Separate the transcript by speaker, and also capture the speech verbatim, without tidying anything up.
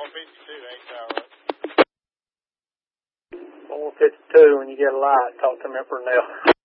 Speaker 1: one fifty-two, ain't that right?
Speaker 2: one fifty-two, when you get a light, talk to me at Purnell.